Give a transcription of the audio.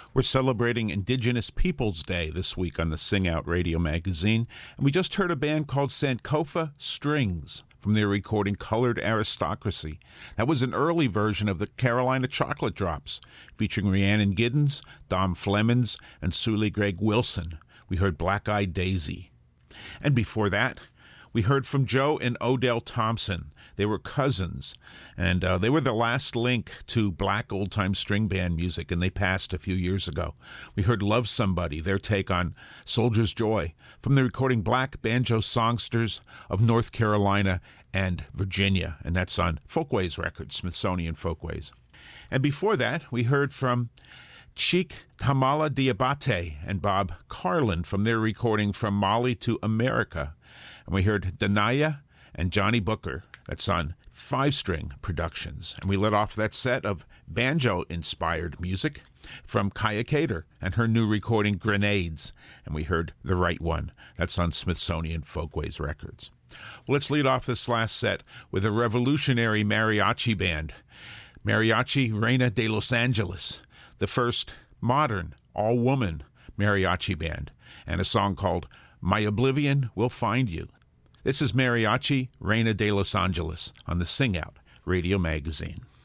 We're celebrating Indigenous Peoples Day this week on the Sing Out Radio magazine, and we just heard a band called Sankofa Strings from their recording Colored Aristocracy. That was an early version of the Carolina Chocolate Drops, featuring Rhiannon Giddens, Dom Flemons, and Suli Greg Wilson. We heard Black Eyed Daisy. And before that, we heard from Joe and Odell Thompson. They were cousins, and they were the last link to black old-time string band music, and they passed a few years ago. We heard Love Somebody, their take on Soldier's Joy, from the recording Black Banjo Songsters of North Carolina and Virginia, and that's on Folkways Records, Smithsonian Folkways. And before that, we heard from Cheik Tamala Diabate and Bob Carlin from their recording From Mali to America. And we heard Danaya and Johnny Booker. That's on 5-String Productions. And we let off that set of banjo-inspired music from Kaya Cater and her new recording Grenades. And we heard The Right One. That's on Smithsonian Folkways Records. Well, let's lead off this last set with a revolutionary mariachi band, Mariachi Reina de Los Angeles, the first modern, all-woman mariachi band, and a song called My Oblivion Will Find You. This is Mariachi Reina de Los Angeles on the Sing Out Radio magazine.